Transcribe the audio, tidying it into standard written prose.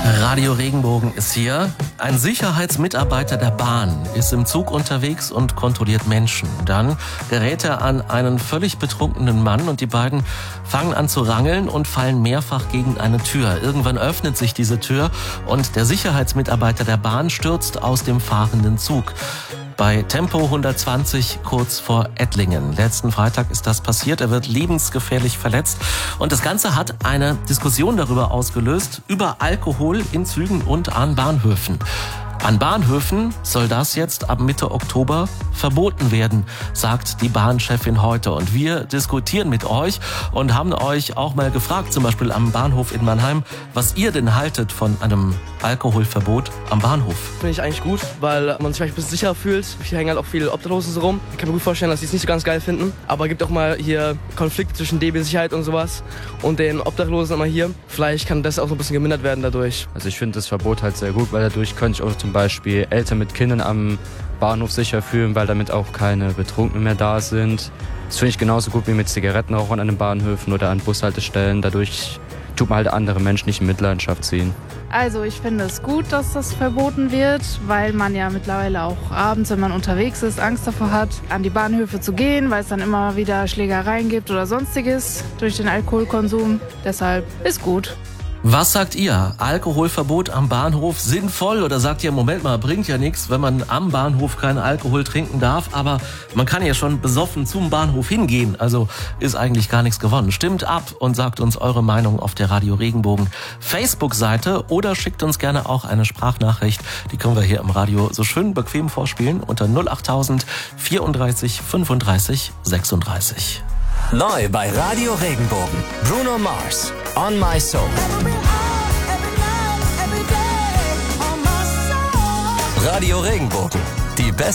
Radio Regenbogen ist hier. Ein Sicherheitsmitarbeiter der Bahn ist im Zug unterwegs und kontrolliert Menschen. Dann gerät er an einen völlig betrunkenen Mann und die beiden fangen an zu rangeln und fallen mehrfach gegen eine Tür. Irgendwann öffnet sich diese Tür und der Sicherheitsmitarbeiter der Bahn stürzt aus dem fahrenden Zug. Bei Tempo 120 kurz vor Ettlingen. Letzten Freitag ist das passiert. Er wird lebensgefährlich verletzt. Und das Ganze hat eine Diskussion darüber ausgelöst, über Alkohol in Zügen und an Bahnhöfen. An Bahnhöfen soll das jetzt ab Mitte Oktober verboten werden, sagt die Bahnchefin heute. Und wir diskutieren mit euch und haben euch auch mal gefragt, zum Beispiel am Bahnhof in Mannheim, was ihr denn haltet von einem Alkoholverbot am Bahnhof. Finde ich eigentlich gut, weil man sich vielleicht ein bisschen sicherer fühlt. Hier hängen halt auch viele Obdachlose so rum. Ich kann mir gut vorstellen, dass die es nicht so ganz geil finden. Aber es gibt auch mal hier Konflikte zwischen DB-Sicherheit und sowas und den Obdachlosen immer hier. Vielleicht kann das auch so ein bisschen gemindert werden dadurch. Also ich finde das Verbot halt sehr gut, weil dadurch könnte ich auch zum Beispiel Eltern mit Kindern am Bahnhof sicher fühlen, weil damit auch keine Betrunkenen mehr da sind. Das finde ich genauso gut wie mit Zigarettenrauchern an den Bahnhöfen oder an Bushaltestellen. Dadurch tut man halt andere Menschen nicht in Mitleidenschaft ziehen. Also ich finde es gut, dass das verboten wird, weil man ja mittlerweile auch abends, wenn man unterwegs ist, Angst davor hat, an die Bahnhöfe zu gehen, weil es dann immer wieder Schlägereien gibt oder sonstiges durch den Alkoholkonsum. Deshalb ist gut. Was sagt ihr? Alkoholverbot am Bahnhof sinnvoll? Oder sagt ihr, Moment mal, bringt ja nichts, wenn man am Bahnhof keinen Alkohol trinken darf, aber man kann ja schon besoffen zum Bahnhof hingehen, also ist eigentlich gar nichts gewonnen. Stimmt ab und sagt uns eure Meinung auf der Radio Regenbogen Facebook-Seite oder schickt uns gerne auch eine Sprachnachricht, die können wir hier im Radio so schön bequem vorspielen unter 08000 34 35 36. Neu bei Radio Regenbogen. Bruno Mars, On My Soul. Radio Regenbogen, die beste